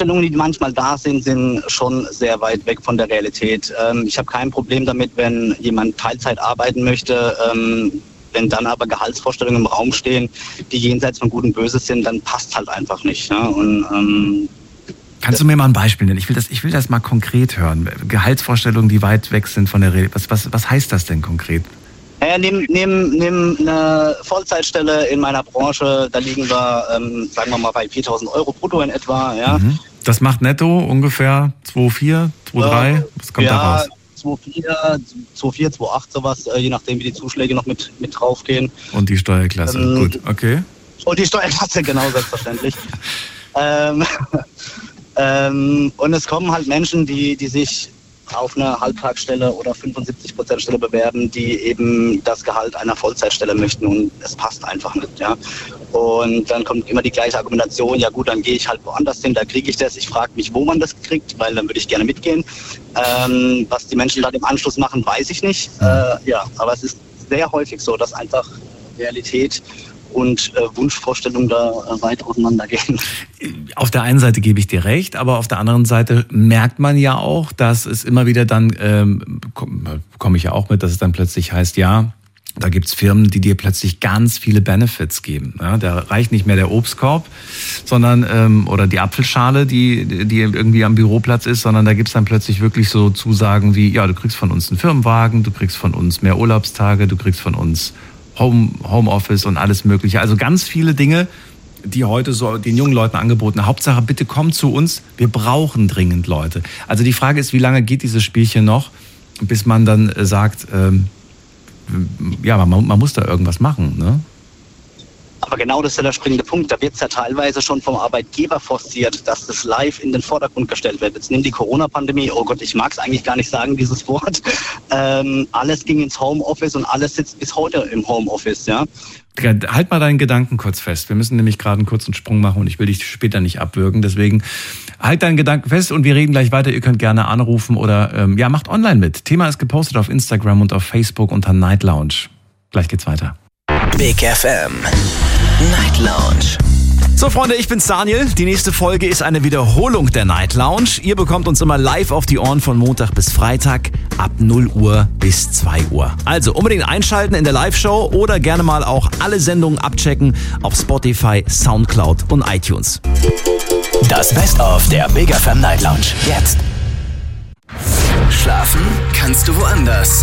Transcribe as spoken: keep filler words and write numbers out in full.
Vorstellungen, die manchmal da sind, sind schon sehr weit weg von der Realität. Ähm, ich habe kein Problem damit, wenn jemand Teilzeit arbeiten möchte. Ähm, wenn dann aber Gehaltsvorstellungen im Raum stehen, die jenseits von Gut und Böse sind, dann passt halt einfach nicht. Ne? Und, ähm, Kannst du mir mal ein Beispiel nennen? Ich will das, ich will das mal konkret hören. Gehaltsvorstellungen, die weit weg sind von der Realität. Was, was, was heißt das denn konkret? Naja, nimm, nimm, nimm eine Vollzeitstelle in meiner Branche, da liegen wir, ähm, sagen wir mal, bei viertausend Euro brutto in etwa. Ja. Mhm. Das macht netto ungefähr zwei Komma vier, zwei Komma drei? Was kommt ja, da raus? zwei Komma vier, zwei Komma vier, zwei Komma acht sowas, je nachdem wie die Zuschläge noch mit, mit draufgehen. Und die Steuerklasse, ähm, gut, okay. Und die Steuerklasse, genau, selbstverständlich. ähm, ähm, und es kommen halt Menschen, die, die sich auf eine Halbtagsstelle oder fünfundsiebzig Prozent Stelle bewerben, die eben das Gehalt einer Vollzeitstelle möchten und es passt einfach nicht. Ja. Und dann kommt immer die gleiche Argumentation, ja gut, dann gehe ich halt woanders hin, da kriege ich das. Ich frage mich, wo man das kriegt, weil dann würde ich gerne mitgehen. Ähm, was die Menschen dann im Anschluss machen, weiß ich nicht. Äh, ja, aber es ist sehr häufig so, dass einfach Realität und äh, Wunschvorstellungen da äh, weit auseinandergehen. Auf der einen Seite gebe ich dir recht, aber auf der anderen Seite merkt man ja auch, dass es immer wieder dann, ähm, komme komm ich ja auch mit, dass es dann plötzlich heißt, ja, da gibt's Firmen, die dir plötzlich ganz viele Benefits geben. Ja, da reicht nicht mehr der Obstkorb, sondern ähm, oder die Apfelschale, die die irgendwie am Büroplatz ist, sondern da gibt's dann plötzlich wirklich so Zusagen wie, ja, du kriegst von uns einen Firmenwagen, du kriegst von uns mehr Urlaubstage, du kriegst von uns Home, Homeoffice und alles Mögliche. Also ganz viele Dinge, die heute so den jungen Leuten angeboten. Hauptsache, bitte kommt zu uns. Wir brauchen dringend Leute. Also die Frage ist, wie lange geht dieses Spielchen noch, bis man dann sagt, ähm, ja, man, man muss da irgendwas machen, ne? Aber genau das ist ja der springende Punkt. Da wird es ja teilweise schon vom Arbeitgeber forciert, dass das live in den Vordergrund gestellt wird. Jetzt nimm die Corona-Pandemie. Oh Gott, ich mag es eigentlich gar nicht sagen, dieses Wort. Ähm, alles ging ins Homeoffice und alles sitzt bis heute im Homeoffice, ja. Halt mal deinen Gedanken kurz fest. Wir müssen nämlich gerade einen kurzen Sprung machen und ich will dich später nicht abwürgen. Deswegen halt deinen Gedanken fest und wir reden gleich weiter. Ihr könnt gerne anrufen oder ähm, ja, macht online mit. Thema ist gepostet auf Instagram und auf Facebook unter Night Lounge. Gleich geht's weiter. Big F M Night Lounge. So Freunde, ich bin's Daniel. Die nächste Folge ist eine Wiederholung der Night Lounge. Ihr bekommt uns immer live auf die Ohren von Montag bis Freitag ab null Uhr bis zwei Uhr. Also unbedingt einschalten in der Live-Show oder gerne mal auch alle Sendungen abchecken auf Spotify, Soundcloud und iTunes. Das Best-of der Big F M Night Lounge. Jetzt. Schlafen kannst du woanders.